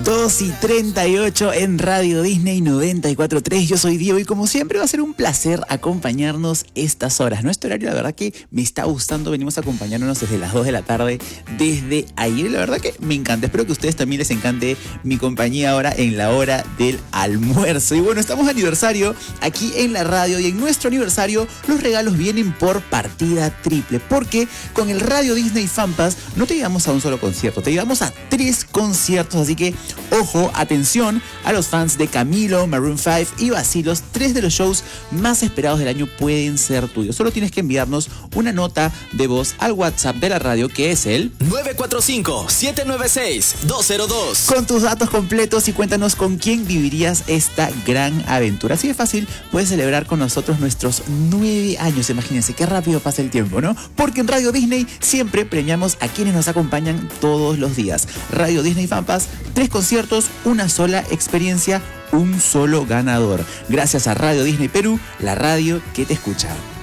2:38 en Radio Disney 94.3. Yo soy Diego y como siempre va a ser un placer acompañarnos estas horas. Nuestro horario, la verdad que me está gustando. Venimos acompañándonos desde las 2 de la tarde, desde ayer. La verdad que me encanta. Espero que a ustedes también les encante mi compañía ahora en la hora del almuerzo. Y bueno, estamos de aniversario aquí en la radio y en nuestro aniversario los regalos vienen por partida triple. Porque con el Radio Disney Fan Pass no te llevamos a un solo concierto, te llevamos a 3 conciertos. Así que ojo, atención a los fans de Camilo, Maroon 5 y Vacilos. 3 de los shows más esperados del año pueden ser tuyos. Solo tienes que enviarnos una nota de voz al WhatsApp de la radio, que es el 945-796-202. Con tus datos completos y cuéntanos con quién vivirías esta gran aventura. Así de fácil puedes celebrar con nosotros nuestros 9 años. Imagínense qué rápido pasa el tiempo, ¿no? Porque en Radio Disney siempre premiamos a quienes nos acompañan todos los días. Radio Disney Fan Pass, 3 conciertos, una sola experiencia, un solo ganador. Gracias a Radio Disney Perú, la radio que te escucha.